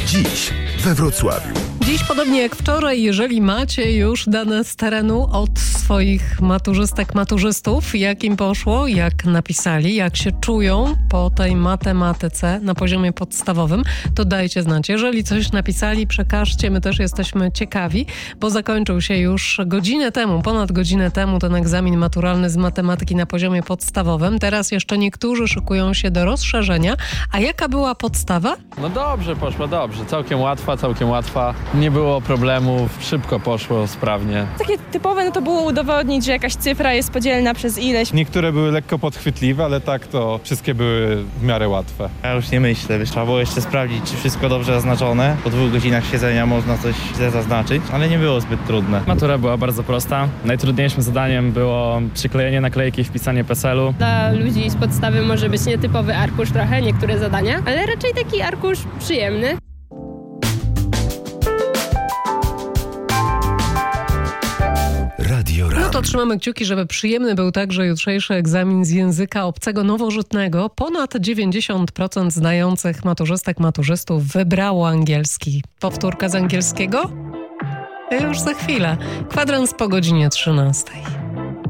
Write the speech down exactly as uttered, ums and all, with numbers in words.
Dziś we Wrocławiu. Dziś, podobnie jak wczoraj, jeżeli macie już dane z terenu od swoich maturzystek, maturzystów, jak im poszło, jak napisali, jak się czują po tej matematyce na poziomie podstawowym, to dajcie znać. Jeżeli coś napisali, przekażcie, my też jesteśmy ciekawi, bo zakończył się już godzinę temu, ponad godzinę temu ten egzamin maturalny z matematyki na poziomie podstawowym. Teraz jeszcze niektórzy szykują się do rozszerzenia. A jaka była podstawa? No dobrze poszło, dobrze. Całkiem łatwa, całkiem łatwa. Nie było problemów, szybko poszło, sprawnie. Takie typowe, no to było udowodnić, że jakaś cyfra jest podzielna przez ileś. Niektóre były lekko podchwytliwe, ale tak to wszystkie były w miarę łatwe. Ja już nie myślę, trzeba było jeszcze sprawdzić, czy wszystko dobrze zaznaczone. Po dwóch godzinach siedzenia można coś źle zaznaczyć, ale nie było zbyt trudne. Matura była bardzo prosta. Najtrudniejszym zadaniem było przyklejenie naklejki i wpisanie P E S E L u. Dla ludzi z podstawy może być nietypowy arkusz trochę, niektóre zadania, ale raczej taki arkusz przyjemny. Radio Ram. No to trzymamy kciuki, żeby przyjemny był także jutrzejszy egzamin z języka obcego nowożytnego. Ponad dziewięćdziesiąt procent zdających maturzystek, maturzystów wybrało angielski. Powtórka z angielskiego? Już za chwilę. Kwadrans po godzinie trzynastej.